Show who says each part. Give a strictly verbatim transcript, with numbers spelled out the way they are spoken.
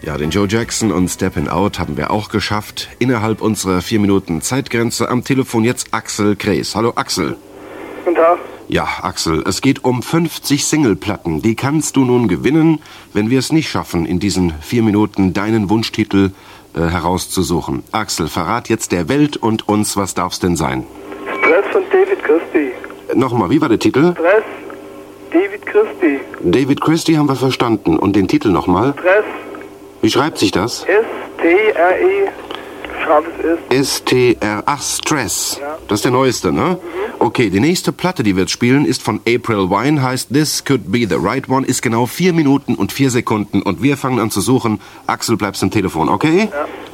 Speaker 1: Ja, den Joe Jackson und Steppin' Out haben wir auch geschafft. Innerhalb unserer vier Minuten Zeitgrenze. Am Telefon jetzt Axel Krees. Hallo Axel.
Speaker 2: Guten Tag.
Speaker 1: Ja, Axel, es geht um fünfzig Singleplatten. Die kannst du nun gewinnen, wenn wir es nicht schaffen, in diesen vier Minuten deinen Wunschtitel äh, herauszusuchen. Axel, verrat jetzt der Welt und uns, was darf's denn sein?
Speaker 2: Stress von David Christie.
Speaker 1: Äh, Nochmal, wie war der Titel?
Speaker 2: Stress, David Christie.
Speaker 1: David Christie haben wir verstanden. Und den Titel nochmal?
Speaker 2: Stress.
Speaker 1: Wie schreibt sich das?
Speaker 2: S T R E. Schreib es ist.
Speaker 1: S T R, ach, Stress.
Speaker 2: Ja.
Speaker 1: Das ist der neueste, ne? Mhm. Okay, die nächste Platte, die wir jetzt spielen, ist von April Wine, heißt This Could Be the Right One, ist genau vier Minuten und vier Sekunden und wir fangen an zu suchen. Axel, bleibst am Telefon, okay?
Speaker 2: Ja.